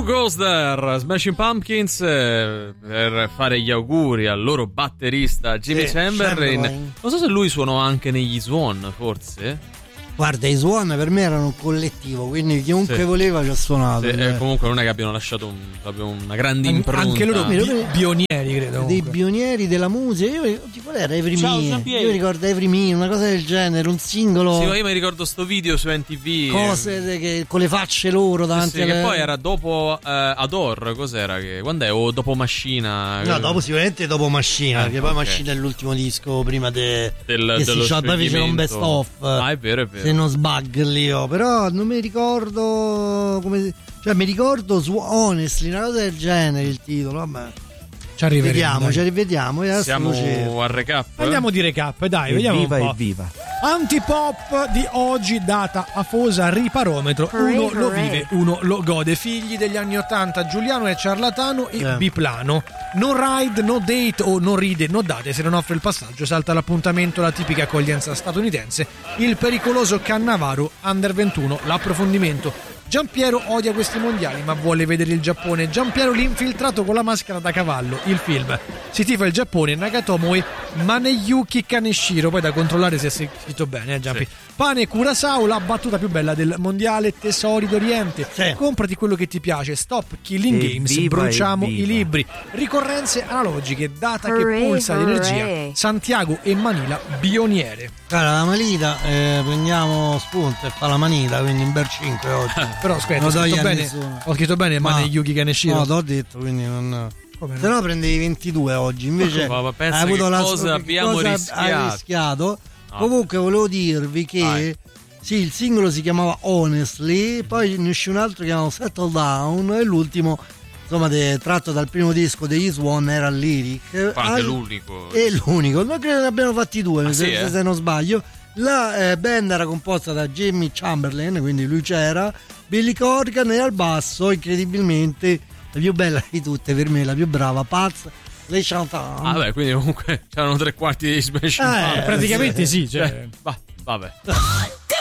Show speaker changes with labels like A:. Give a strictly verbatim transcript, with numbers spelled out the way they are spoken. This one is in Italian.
A: Goes There, Smashing Pumpkins, eh, per fare gli auguri al loro batterista Jimmy
B: sì,
A: Chamberlain.
B: Chamberlain.
A: Non so se lui suonò anche negli Swan, forse.
B: Guarda, i Swan per me erano un collettivo, quindi chiunque sì. voleva ci ha suonato.
A: Sì, eh, comunque non è che abbiano lasciato un, proprio una grande impronta.
C: Anche loro bi- pionieri, credo.
B: Dei pionieri della musica. Io qual era Every Me? Io mi ricordo Every Me, una cosa del genere, un singolo.
A: Sì, ma io mi ricordo sto video su M T V.
B: Cose che, con le facce loro davanti
A: sì, sì,
B: alle...
A: che poi era dopo uh, Adore, cos'era? Che, quando è? O dopo Machina?
B: No, dopo sicuramente dopo Machina,
A: eh,
B: perché poi
A: okay.
B: Machina è l'ultimo disco prima de,
A: del,
B: che
A: dello
B: si scioglie, poi fecero un best of.
A: Ah, è vero, è vero.
B: Se non sbaglio io, però non mi ricordo come, cioè mi ricordo su Honestly, una cosa del genere il titolo, vabbè.
C: Ci arriveremo,
B: vediamo,
C: dai.
B: ci rivediamo.
A: Siamo al recap.
C: Andiamo di recap, dai, vediamo
D: viva
C: un po'.
D: e viva.
C: Antipop di oggi, data afosa, riparometro. Uno lo vive, uno lo gode. Figli degli anni ottanta, Giuliano è ciarlatano e
B: eh.
C: biplano. No ride, no date o no ride, no date. Se non offre il passaggio, salta l'appuntamento, la tipica accoglienza statunitense. Il pericoloso Cannavaro, under ventuno, l'approfondimento. Giampiero odia questi mondiali ma vuole vedere il Giappone. Giampiero l'infiltrato con la maschera da cavallo. Il film. Si tifa il Giappone, Nagatomo e Maneyuki Kaneshiro. Poi da controllare se è scritto bene, eh, Giampi. Sì. Pane Curaçao, la battuta più bella del mondiale. Tesori d'Oriente. Sì. Comprati quello che ti piace. Stop Killing
D: e
C: Games.
D: viva,
C: bruciamo
D: e
C: i libri. Ricorrenze analogiche. Data hooray, che pulsa hooray. L'energia. Santiago e Manila, bioniere.
B: Cara, la Manita, eh, prendiamo spunto e fa la Manita, quindi in ber cinque oggi.
C: Però aspetta, ho scritto bene, ho scritto bene Maneyuki Kaneshiro.
B: No, t'ho detto, quindi non... Come se no prendevi ventidue oggi, invece
A: ma, ma
B: hai avuto la
A: cosa abbiamo
B: cosa
A: rischiato.
B: Hai rischiato.
A: No.
B: Comunque volevo dirvi che
A: Vai.
B: sì, il singolo si chiamava Honestly, poi ne uscì un altro che chiamava Settle Down e l'ultimo, insomma, de, tratto dal primo disco degli Swan era Lyric.
A: Anche l'unico.
B: È l'unico, non credo ne abbiano fatti due,
A: ah,
B: se,
A: sì, eh?
B: se non sbaglio. La eh, band era composta da Jimmy Chamberlain, quindi lui c'era, Billy Corgan e al basso, incredibilmente, la più bella di tutte per me, la più brava, Paz Le Chantant.
A: Ah beh, quindi comunque c'erano tre quarti di Smashing
B: eh,
A: Pumpkins.
C: Praticamente sì, cioè.
A: eh, va, vabbè.